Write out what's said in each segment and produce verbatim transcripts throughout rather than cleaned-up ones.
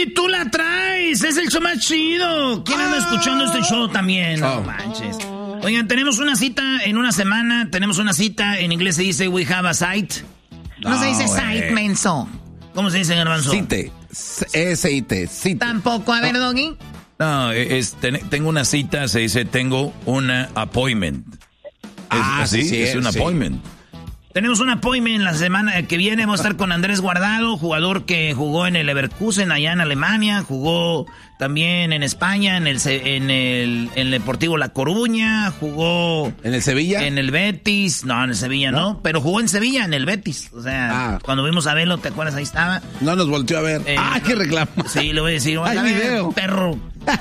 Oye, tú la traes, es el show más chido. ¿Quién anda escuchando este show también? No Oh. manches. Oigan, tenemos una cita en una semana, tenemos una cita, en inglés se dice we have a sight. No, no se dice sight, menso. ¿Cómo se dice, Garbanzo? Cite, S I T, cite. Tampoco, a ver, Doggy. No, es, ten, tengo una cita, se dice tengo una appointment. Es, Ah, así, sí, es un sí. appointment. Tenemos un appointment la semana que viene. Vamos a estar con Andrés Guardado, jugador que jugó en el Leverkusen allá en Alemania, jugó también en España, en el en el, en el Deportivo La Coruña, jugó ¿En el Sevilla? en el Betis, no, en el Sevilla no, ¿No? pero jugó en Sevilla, en el Betis. O sea, Ah. cuando vimos a Velo, ¿te acuerdas? Ahí estaba. No nos volteó a ver. Eh, ah, qué reclamo. Sí, le voy a decir, Hay oiga, video. perro,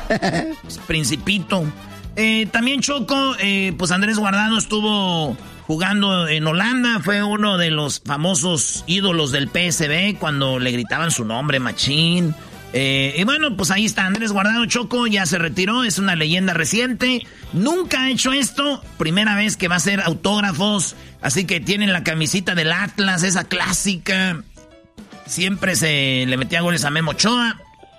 principito. Eh, también Choco, eh, pues Andrés Guardado estuvo jugando en Holanda, fue uno de los famosos ídolos del P S V cuando le gritaban su nombre, Machín. Eh, y bueno, pues ahí está Andrés Guardado, Choco, ya se retiró, es una leyenda reciente, nunca ha hecho esto, primera vez que va a hacer autógrafos, así que tienen la camisita del Atlas, esa clásica, siempre se le metía goles a Memo Ochoa.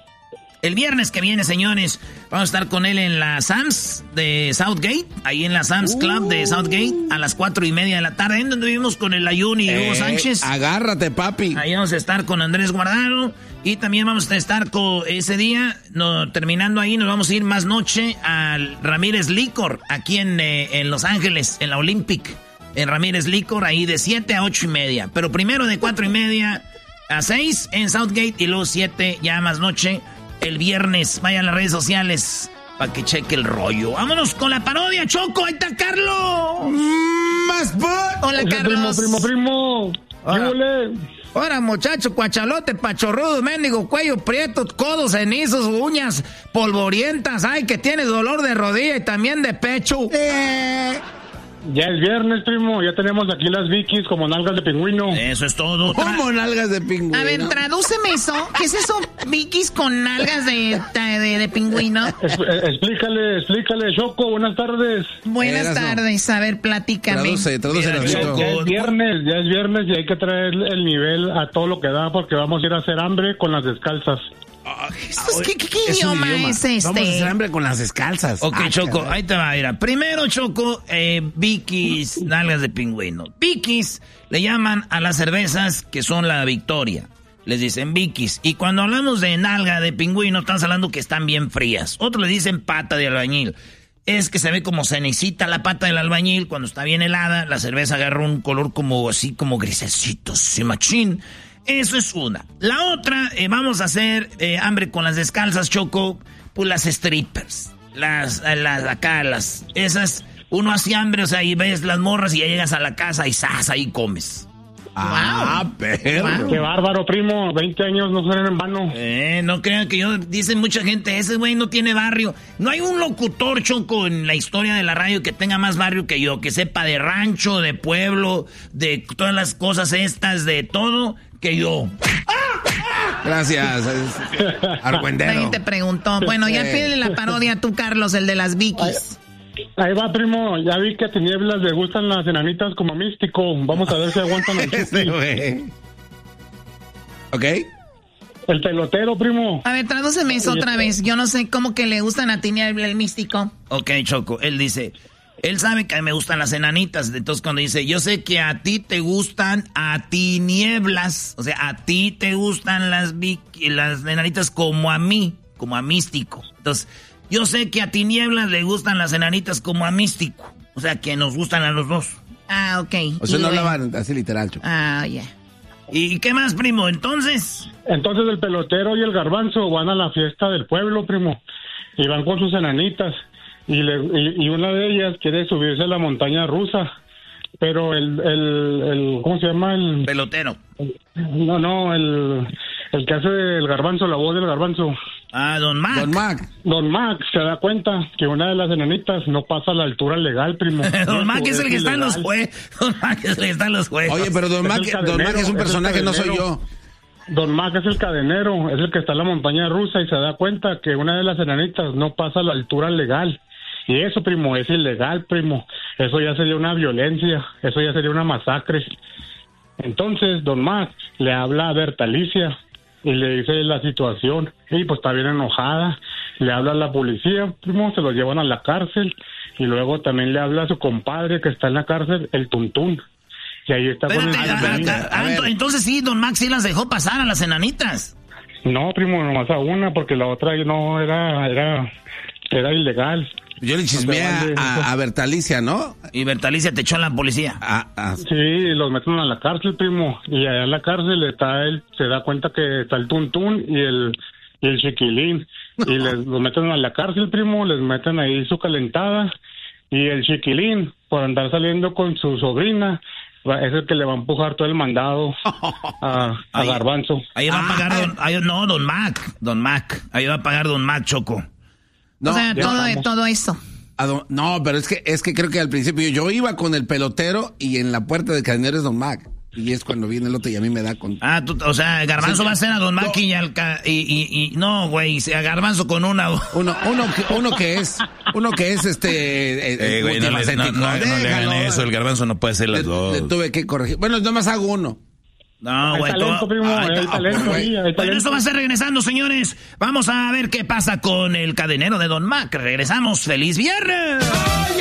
El viernes que viene, señores, vamos a estar con él en la Sam's de Southgate, ahí en la Sam's Club de Southgate, a las cuatro y media de la tarde, en donde vivimos con el Ayuni y Hugo Eh, Sánchez. Agárrate, papi. Ahí vamos a estar con Andrés Guardado y también vamos a estar con ese día, no, terminando ahí, nos vamos a ir más noche al Ramírez Licor, aquí en, eh, en Los Ángeles, en la Olympic, en Ramírez Licor, ahí de siete a ocho y media, pero primero de cuatro y media a seis en Southgate y luego siete ya más noche. El viernes, vayan a las redes sociales para que cheque el rollo. Vámonos con la parodia, Choco. Ahí está Carlos. Más por... Hola, Carlos. Primo, primo, primo. Hola. Híjole. Ahora, muchacho, cuachalote, pachorrudo, mendigo, cuello prieto, codos cenizos, uñas polvorientas. Ay, que tienes dolor de rodilla y también de pecho. Eh, Ya es viernes, primo. Ya tenemos aquí las Vikis como nalgas de pingüino. Eso es todo. ¿Cómo nalgas de pingüino? A ver, tradúceme eso. ¿Qué es eso, Vikis con nalgas de, de, de pingüino? Es- eh, explícale, explícale, Choco. Buenas tardes. Buenas Erasmo. tardes. A ver, platícame. Traduce, traduce, Mira, Nachito. Choco. Ya es viernes, ya es viernes y hay que traer el nivel a todo lo que da porque vamos a ir a hacer hambre con las descalzas. Esto es- ¿Qué, qué- qué Es un idioma, idioma. es este? Vamos a hacer hambre con las descalzas. Ok, Ah, Choco, caray. ahí te va, mira. Primero, Choco, eh, Vicky's, nalgas de pingüino. Vicky's le llaman a las cervezas que son la Victoria. Les dicen Vicky's. Y cuando hablamos de nalga de pingüino, estamos hablando que están bien frías. Otros le dicen pata de albañil. Es que se ve como cenecita la pata del albañil. Cuando está bien helada, la cerveza agarra un color como así, como grisecito, sí, machín. Eso es una. La otra, eh, vamos a hacer eh, hambre con las descalzas, Choco, pues las strippers. Las, eh, las, acá, las, esas, uno hace hambre, o sea, y ves las morras y ya llegas a la casa y ¡zas! Ahí comes. Ah, perro. Qué bárbaro, primo. veinte años no son en vano. Eh, no crean que yo, dicen mucha gente, ese güey no tiene barrio. No hay un locutor, Choco, en la historia de la radio que tenga más barrio que yo, que sepa de rancho, de pueblo, de todas las cosas estas, de todo, que yo. Gracias. es- Argüendero. Nadie te preguntó. Bueno, ya Eh. pídele la parodia a tú, Carlos, el de las Vikis. Ahí va, primo. Ya vi que a Tinieblas le gustan las enanitas como místico. Vamos a ver si aguantan el Ese chupi. güey. ¿Ok? El pelotero, primo. A ver, tradúceme eso otra vez. Yo no sé cómo que le gustan a ti el, el místico. Ok, Choco, él dice, él sabe que a mí me gustan las enanitas, entonces cuando dice, yo sé que a ti te gustan a tinieblas, o sea, a ti te gustan las, vic- las enanitas como a mí, como a místico. Entonces, yo sé que a tinieblas le gustan las enanitas como a místico, o sea, que nos gustan a los dos. Ah, ok. O sea, Y no luego- hablaban así literal, Choco. Ah, ya. ¿Y qué más, primo? Entonces, Entonces el pelotero y el garbanzo van a la fiesta del pueblo, primo. Y van con sus enanitas. Y, le, y, y una de ellas quiere subirse a la montaña rusa. Pero el, el, el ¿cómo se llama? El, pelotero. no, no, el, el que hace el garbanzo, la voz del garbanzo. Ah, don Mac. Don Mac. Don Max se da cuenta que una de las enanitas no pasa a la altura legal, primo. Don Mac es el que está en los ilegal. juegos. Don Mac es el que está en los juegos. Oye, pero Don Es Mac, el Don Mac cadenero, es un es el personaje, no soy cadenero. yo. Don Mac es el cadenero, es el que está en la montaña rusa y se da cuenta que una de las enanitas no pasa a la altura legal. Y eso, primo, es ilegal, primo. Eso ya sería una violencia, eso ya sería una masacre. Entonces, Don Mac le habla a Bertalicia y le dice la situación, y pues está bien enojada, le habla a la policía, primo, se lo llevan a la cárcel, y luego también le habla a su compadre que está en la cárcel, el Tuntún, y ahí está. Espérate, con el... a, a, a, a, entonces sí, don Max sí las dejó pasar a las enanitas. No, primo, nomás a una, porque la otra no era, era, era ilegal. Yo le chismeé a, a Bertalicia, ¿no? Y Bertalicia te echó a la policía. Ah, ah. Sí, los meten a la cárcel, primo. Y allá en la cárcel está él, se da cuenta que está el Tuntún y el, y el Chiquilín. Y les, los meten a la cárcel, primo, les meten ahí su calentada. Y el Chiquilín, por andar saliendo con su sobrina, es el que le va a empujar todo el mandado a, a ahí, Garbanzo. Ahí va a pagar don, ahí, no, don Mac, don Mac. Ahí va a pagar don Mac, Choco. No, o sea, todo, todo eso. Don, no, pero es que es que creo que al principio yo iba con el pelotero y en la puerta de Cadenero es don Mac. Y es cuando viene el otro y a mí me da con... Ah, tú, o sea, Garbanzo sí, va a ser a don Mac no. y, al ca... y, y, y no, güey, a Garbanzo con una... Uno, uno, que, uno que es, uno que es este... Eh, eh, güey, no, le, no, no, no le hagan eso, el Garbanzo no puede ser las le, dos. Le tuve que corregir. Bueno, nada más hago uno. No, güey, todo... Bueno, eso va a ser regresando, señores. Vamos a ver qué pasa con el cadenero de don Mac. Regresamos. ¡Feliz viernes!